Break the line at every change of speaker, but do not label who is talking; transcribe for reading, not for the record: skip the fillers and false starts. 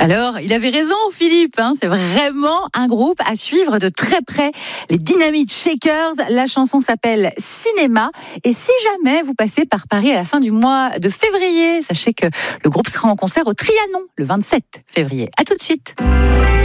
Alors, il avait raison, Philippe, c'est vraiment un groupe à suivre de très près. Les Dynamite Shakers, la chanson s'appelle Cinéma. Et si jamais vous passez par Paris à la fin du mois de février, sachez que le groupe sera en concert au Trianon le 27 février. À tout de suite.